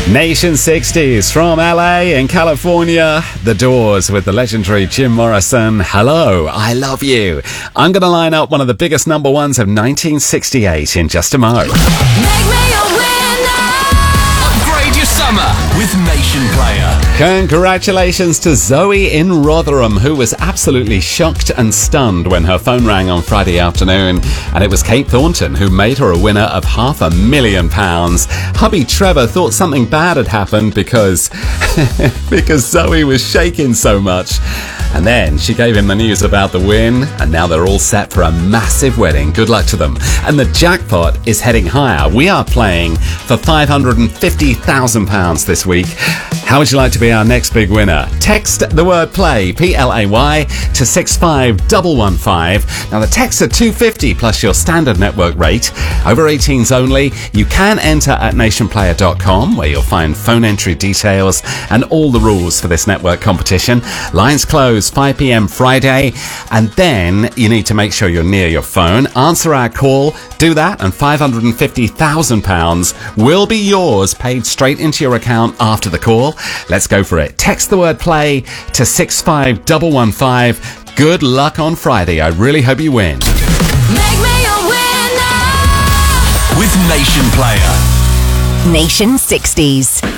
Nation 60s from LA in California. The Doors with the legendary Jim Morrison. Hello, I love you. I'm going to line up one of the biggest number ones of 1968 in just a mo. Make me a winner. Upgrade your summer with Nation Player. Congratulations to Zoe in Rotherham, who was absolutely shocked and stunned when her phone rang on Friday afternoon. And it was Kate Thornton who made her a winner of £500,000. Hubby Trevor thought something bad had happened because Zoe was shaking so much. And then she gave him the news about the win, and now they're all set for a massive wedding. Good luck to them. And the jackpot is heading higher. We are playing for £550,000 this week. How would you like to be our next big winner? Text the word play, P-L-A-Y, to 65115. Now the texts are $2.50 plus your standard network rate. Over 18s only. You can enter at nationplayer.com, where you'll find phone entry details and all the rules for this network competition. Lines close 5 p.m. Friday, and then you need to make sure you're near your phone. Answer our call. Do that, and £550,000 will be yours, paid straight into your account after the call. Let's go for it. Text the word play to 65115. Good luck on Friday. I really hope you win. Make me a winner. With Nation Player. Nation 60s.